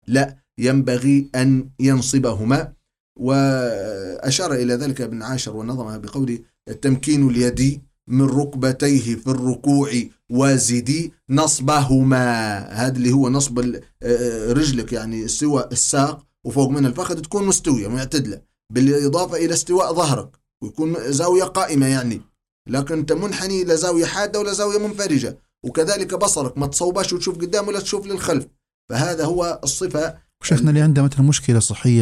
لا، ينبغي أن ينصبهما. وأشار إلى ذلك ابن عاشر ونظمها بقوله: التمكين اليدي من ركبتيه في الركوع وزدي نصبهما. هذا اللي هو نصب رجلك، يعني استواء الساق وفوق منها الفخذ تكون مستوية معتدلة، بالإضافة إلى استواء ظهرك ويكون زاوية قائمة يعني، لكن أنت منحني إلى زاوية حادة ولا زاوية منفرجة. وكذلك بصرك ما تصوباش وتشوف قدام ولا تشوف للخلف. فهذا هو الصفة. شيخنا اللي عنده مثلا مشكلة صحية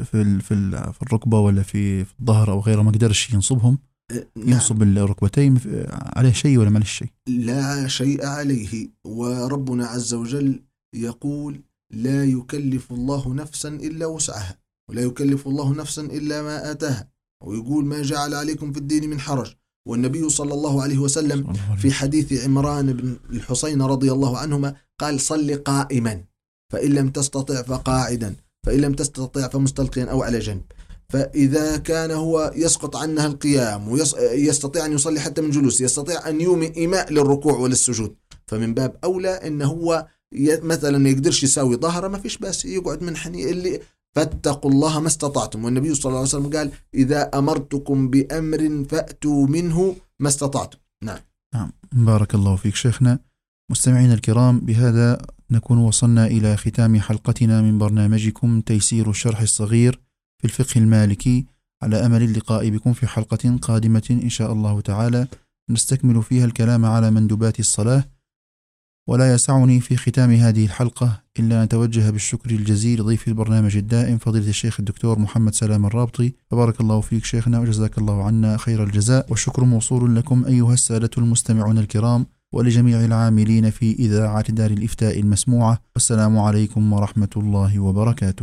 في الركبة ولا في الظهر أو غيره، ما قدرش ينصبهم، ينصب الركبتين، عليه شيء ولا ما عليه شيء؟ لا شيء عليه. وربنا عز وجل يقول: لا يكلف الله نفسا إلا وسعها، ولا يكلف الله نفسا إلا ما آتاها. ويقول: ما جعل عليكم في الدين من حرج. والنبي صلى الله عليه وسلم في حديث عمران بن الحسين رضي الله عنهما قال: صل قائما، فإن لم تستطع فقاعدا، فإن لم تستطع فمستلقيا أو على جنب. فإذا كان هو يسقط عنها القيام ويستطيع أن يصلي حتى من جلوس، يستطيع أن يومي إيماء للركوع وللسجود، فمن باب أولى إن هو مثلا ما يقدرش يساوي ظهره، ما فيش بس يقعد منحني. اللي فاتقوا الله ما استطعتم. والنبي صلى الله عليه وسلم قال: إذا أمرتكم بأمر فأتوا منه ما استطعتم. نعم. بارك الله فيك شيخنا. مستمعين الكرام، بهذا نكون وصلنا إلى ختام حلقتنا من برنامجكم تيسير الشرح الصغير في الفقه المالكي، على أمل اللقاء بكم في حلقة قادمة إن شاء الله تعالى نستكمل فيها الكلام على مندوبات الصلاة. ولا يسعني في ختام هذه الحلقة إلا أن أتوجه بالشكر الجزيل ضيف البرنامج الدائم فضيلة الشيخ الدكتور محمد سلام الرابطي. فبارك الله فيك شيخنا وجزاك الله عنا خير الجزاء، والشكر موصول لكم أيها السادة المستمعون الكرام، ولجميع العاملين في إذاعة دار الإفتاء المسموعة. والسلام عليكم ورحمة الله وبركاته.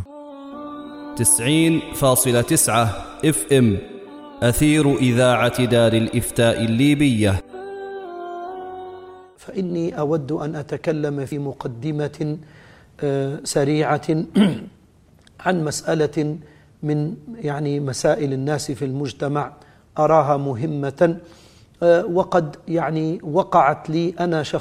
90.9 FM أثير إذاعة دار الإفتاء الليبية. فإني أود أن أتكلم في مقدمة سريعة عن مسألة من مسائل الناس في المجتمع أراها مهمة، وقد وقعت لي أنا شخصيا